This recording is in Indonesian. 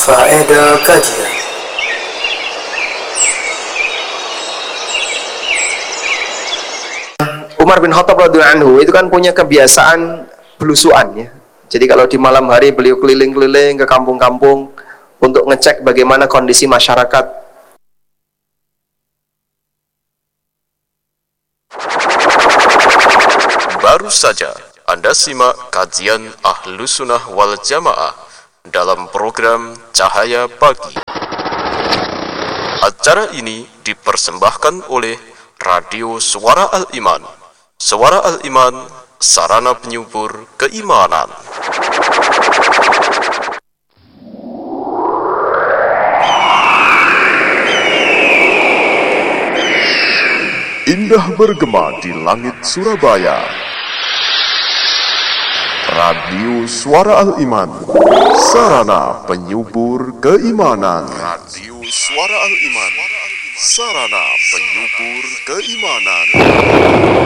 Faedah kajian. Umar bin Khattab radhiyallahu anhu itu kan punya kebiasaan belusuan ya. Jadi kalau di malam hari beliau keliling-keliling ke kampung-kampung untuk ngecek bagaimana kondisi masyarakat. Baru saja Anda simak kajian Ahlus Sunnah wal Jamaah dalam program Cahaya Pagi. Acara ini dipersembahkan oleh Radio Suara Al-Iman. Suara Al-Iman, sarana penyubur keimanan. Indah bergema di langit Surabaya. Radio Suara Al-Iman, sarana penyubur keimanan. Radio Suara Al-Iman, sarana penyubur keimanan.